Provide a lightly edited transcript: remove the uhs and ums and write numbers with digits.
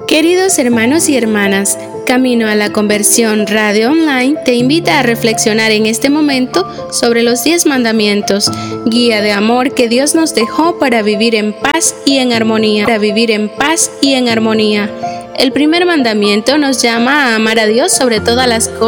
Queridos hermanos y hermanas, Camino a la Conversión Radio Online te invita a reflexionar en este momento sobre los 10 mandamientos, guía de amor que Dios nos dejó para vivir en paz y en armonía. El primer mandamiento nos llama a amar a Dios sobre todas las cosas